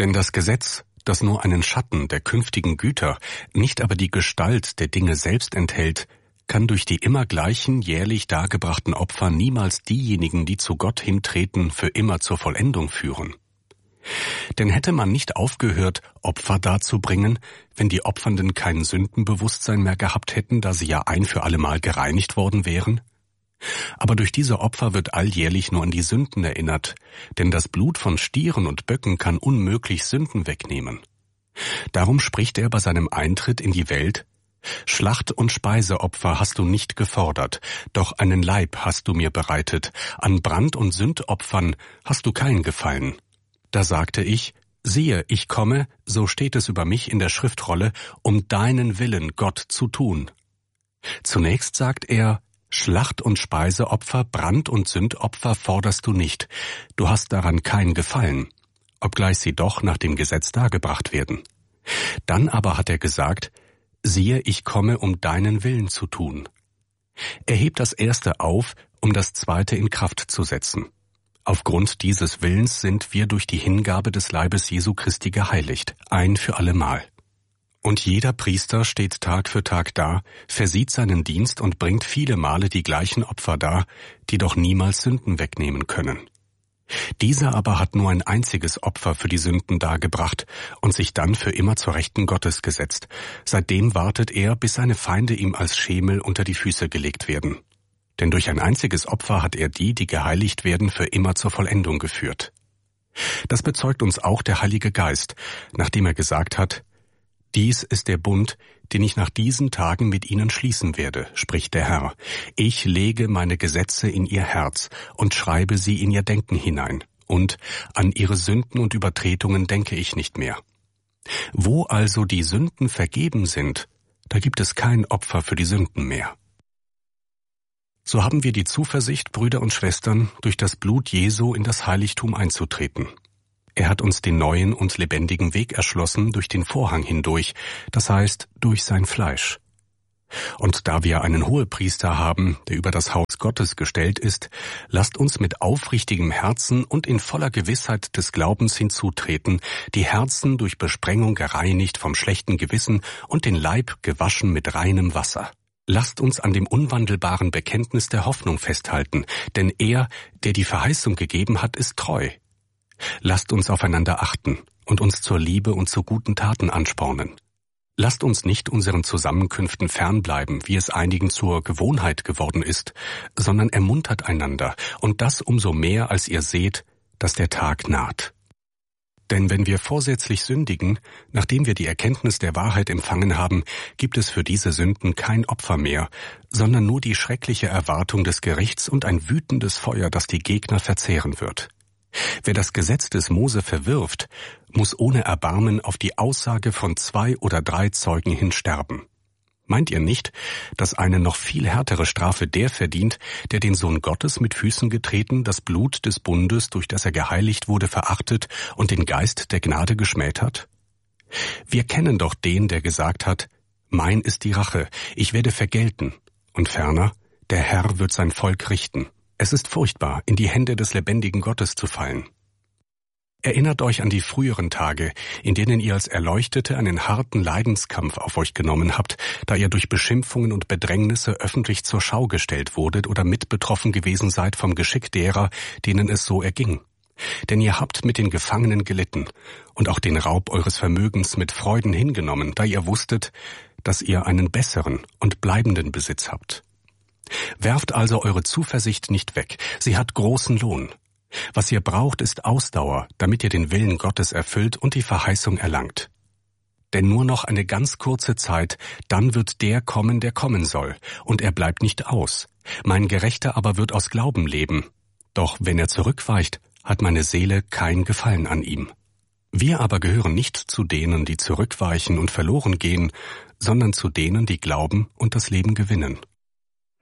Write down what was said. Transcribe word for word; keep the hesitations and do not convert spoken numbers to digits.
Denn das Gesetz, das nur einen Schatten der künftigen Güter, nicht aber die Gestalt der Dinge selbst enthält, kann durch die immer gleichen jährlich dargebrachten Opfer niemals diejenigen, die zu Gott hintreten, für immer zur Vollendung führen. Denn hätte man nicht aufgehört, Opfer darzubringen, wenn die Opfernden kein Sündenbewusstsein mehr gehabt hätten, da sie ja ein für allemal gereinigt worden wären? Aber durch diese Opfer wird alljährlich nur an die Sünden erinnert, denn das Blut von Stieren und Böcken kann unmöglich Sünden wegnehmen. Darum spricht er bei seinem Eintritt in die Welt: Schlacht- und Speiseopfer hast du nicht gefordert, doch einen Leib hast du mir bereitet, an Brand- und Sündopfern hast du kein Gefallen. Da sagte ich: Siehe, ich komme, so steht es über mich in der Schriftrolle, um deinen Willen, Gott, zu tun. Zunächst sagt er: Schlacht- und Speiseopfer, Brand- und Sündopfer forderst du nicht, du hast daran kein Gefallen, obgleich sie doch nach dem Gesetz dargebracht werden. Dann aber hat er gesagt: Siehe, ich komme, um deinen Willen zu tun. Er hebt das Erste auf, um das Zweite in Kraft zu setzen. Aufgrund dieses Willens sind wir durch die Hingabe des Leibes Jesu Christi geheiligt, ein für allemal. Und jeder Priester steht Tag für Tag da, versieht seinen Dienst und bringt viele Male die gleichen Opfer dar, die doch niemals Sünden wegnehmen können. Dieser aber hat nur ein einziges Opfer für die Sünden dargebracht und sich dann für immer zur Rechten Gottes gesetzt. Seitdem wartet er, bis seine Feinde ihm als Schemel unter die Füße gelegt werden. Denn durch ein einziges Opfer hat er die, die geheiligt werden, für immer zur Vollendung geführt. Das bezeugt uns auch der Heilige Geist, nachdem er gesagt hat: Dies ist der Bund, den ich nach diesen Tagen mit ihnen schließen werde, spricht der Herr. Ich lege meine Gesetze in ihr Herz und schreibe sie in ihr Denken hinein, und an ihre Sünden und Übertretungen denke ich nicht mehr. Wo also die Sünden vergeben sind, da gibt es kein Opfer für die Sünden mehr. So haben wir die Zuversicht, Brüder und Schwestern, durch das Blut Jesu in das Heiligtum einzutreten. Er hat uns den neuen und lebendigen Weg erschlossen durch den Vorhang hindurch, das heißt durch sein Fleisch. Und da wir einen Hohepriester haben, der über das Haus Gottes gestellt ist, lasst uns mit aufrichtigem Herzen und in voller Gewissheit des Glaubens hinzutreten, die Herzen durch Besprengung gereinigt vom schlechten Gewissen und den Leib gewaschen mit reinem Wasser. Lasst uns an dem unwandelbaren Bekenntnis der Hoffnung festhalten, denn er, der die Verheißung gegeben hat, ist treu. Lasst uns aufeinander achten und uns zur Liebe und zu guten Taten anspornen. Lasst uns nicht unseren Zusammenkünften fernbleiben, wie es einigen zur Gewohnheit geworden ist, sondern ermuntert einander, und das umso mehr, als ihr seht, dass der Tag naht. Denn wenn wir vorsätzlich sündigen, nachdem wir die Erkenntnis der Wahrheit empfangen haben, gibt es für diese Sünden kein Opfer mehr, sondern nur die schreckliche Erwartung des Gerichts und ein wütendes Feuer, das die Gegner verzehren wird. Wer das Gesetz des Mose verwirft, muss ohne Erbarmen auf die Aussage von zwei oder drei Zeugen hin sterben. Meint ihr nicht, dass eine noch viel härtere Strafe der verdient, der den Sohn Gottes mit Füßen getreten, das Blut des Bundes, durch das er geheiligt wurde, verachtet und den Geist der Gnade geschmäht hat? Wir kennen doch den, der gesagt hat: Mein ist die Rache, ich werde vergelten. Und ferner: Der Herr wird sein Volk richten. Es ist furchtbar, in die Hände des lebendigen Gottes zu fallen. Erinnert euch an die früheren Tage, in denen ihr als Erleuchtete einen harten Leidenskampf auf euch genommen habt, da ihr durch Beschimpfungen und Bedrängnisse öffentlich zur Schau gestellt wurdet oder mit betroffen gewesen seid vom Geschick derer, denen es so erging. Denn ihr habt mit den Gefangenen gelitten und auch den Raub eures Vermögens mit Freuden hingenommen, da ihr wusstet, dass ihr einen besseren und bleibenden Besitz habt. Werft also eure Zuversicht nicht weg, sie hat großen Lohn. Was ihr braucht, ist Ausdauer, damit ihr den Willen Gottes erfüllt und die Verheißung erlangt. Denn nur noch eine ganz kurze Zeit, dann wird der kommen, der kommen soll, und er bleibt nicht aus. Mein Gerechter aber wird aus Glauben leben. Doch wenn er zurückweicht, hat meine Seele kein Gefallen an ihm. Wir aber gehören nicht zu denen, die zurückweichen und verloren gehen, sondern zu denen, die glauben und das Leben gewinnen.